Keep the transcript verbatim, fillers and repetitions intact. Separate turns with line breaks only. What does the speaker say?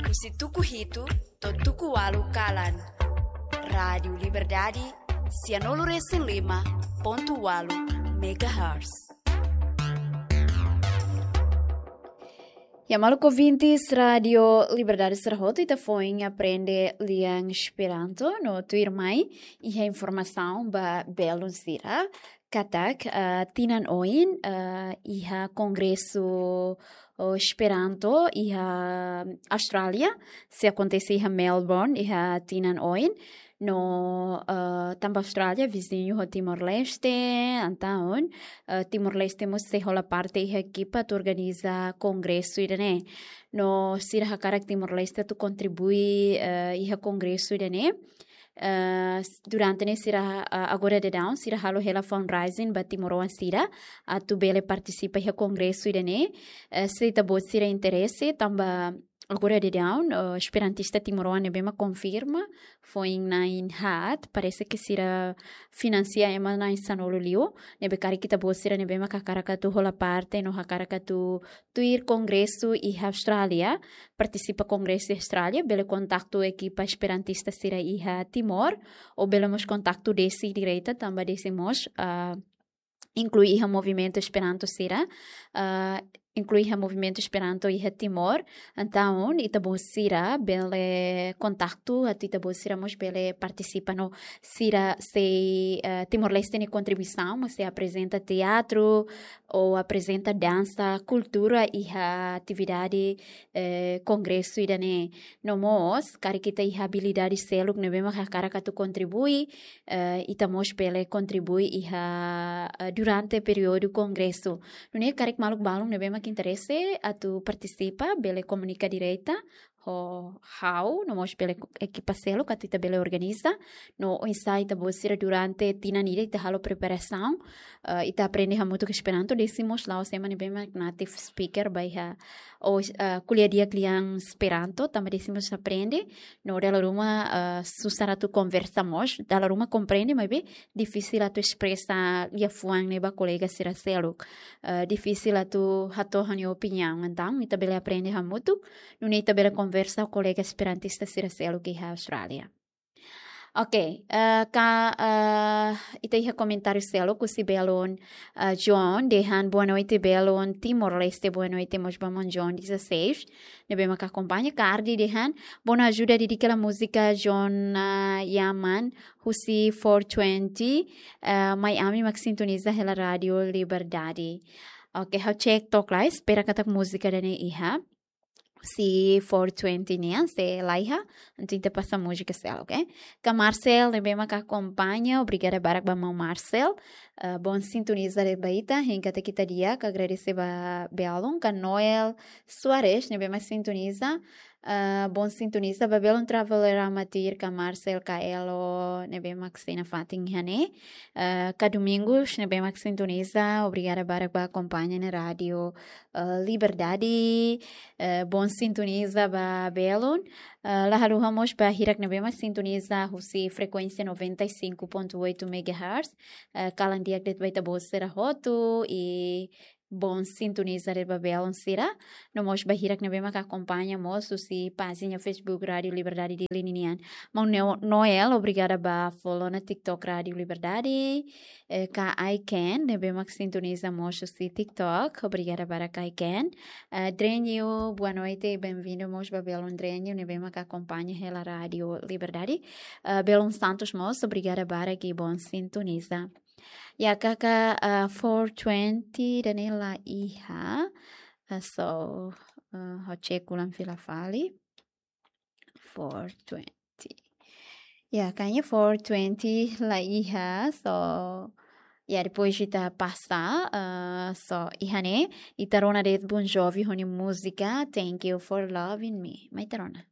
Musi tuku hitu, to tuku walu kalan. Rádio Liberdade, cianolo recém lima, ponto walu, megahertz. Ya maluco ouvintes, Radio Liberdade Serroto ita foi aprende liang Esperanto no Twitter mai e a informação ba belo sira katak uh, tinan oin uh, iha Congresso uh, Esperanto iha Austrália se acontece iha Melbourne iha tinan oin no uh, tamba Austrália vizinho ho Timor-Leste então uh, Timor-Leste mos se rola parte iha equipa tu organiza congresso idane no sira hakarak Timor-Leste tu contribui uh, iha congresso idane Uh, durante ne sira uh, agora de down sira halo hela fundraising ba Timoroan sira uh, tu bele participa iha congresso idane uh, se ta bo sira interesse tamba agora de down uh, esperantista Timoroan ne bema confirma foi na in hat parece que sira financia ema na insanolo lio ne bekari kita bo sira ne bema kakaraka tu hola parte no hakaraka tu tu ir congresso e Austrália participa congresso Austrália bele contacto equipa esperantista sira iha Timor ou bele mos contacto desse direita tamba desse mos uh, inclui iha movimento Esperanto sira uh, inclui o movimento Esperanto iha Timor então ita bo sira bele contacto atu ita bo sira mos bele participa no sira se uh, Timor-Leste ne contribuição mas se apresenta teatro ou apresenta dança cultura iha atividade uh, congresso idane no mos kari kita iha habilidade seluk ne bema cara que tu contribui uh, ita mos bele contribui iha uh, durante período congresso não é kari maluk balung ne bema que interesse a tu participa bele comunica direita o how no mos bele equipa selo que tu bele organiza no ensaio ta bosira durante tina nida ita halo preparação uh, ita aprende muito que Esperanto decimos lá o semana bem native speaker by ha o uh, kuliah dia kliang Esperanto também decimos aprende no dela ruma uh, susara tu conversamos dela ruma compreende mas bem difícil a tu expressa ia fuang neba colega sira selo uh, difícil a tu hato hani opinião então ita bele aprende muito no ita bele conversa colega esperantista sira selo que ha Austrália. Ok, uh, ka uh, ita iha comentário selo ku si belon uh, John dehan boa noite belon Timor-Leste boa noite mos bamon John dezesseis ne bema ka acompanha Cardi dehan bona ajuda de aquela música John uh, Yaman husi quatrocentos e vinte uh, Miami mak sintoniza hela Radio Liberdade. Ok, how check tok lá espera katak música dane iha si quatrocentos e vinte né se laiha então te passa música sel ok ka Marcel ne bema ka acompanha obrigada barak ba mão Marcel uh, bom sintonizar de baita hinka te kita dia ka agradecer ba belon ka Noel Soares ne bema sintoniza Uh, bom sintoniza babelon traveler amatir ka Marcel ka Elo ne bema sina fatin hane uh, ka domingos ne bema sintoniza obrigada barak ba acompanha na radio uh, Liberdade uh, bom sintoniza ba belon uh, lá haruhamos ba hirak ne bema sintoniza husi frequência noventa e cinco ponto oito megahertz uh, kalandiak det baita bosera hotu e bom sintonizar el babel sira no mos bahirak na bema ka acompanha moço si página Facebook Radio Liberdade de Lininian mão Noel obrigada ba follow na TikTok Radio Liberdade eh, ka I can na bema ka sintoniza moço si TikTok obrigada para ka I can uh, Drenio boa noite bem-vindo mos babelon Drenio na bema ka acompanha ela Radio Liberdade uh, Belon Santos moço obrigada para que bom sintoniza ya kaka uh, quatrocentos e vinte danela iha uh, so uh, ho check ulang fila fali quatrocentos e vinte ya kayaknya quatrocentos e vinte la iha so ya depois kita passar uh, so ihane itarona det Bon Jovi honi música Thank You for Loving Me mai tarona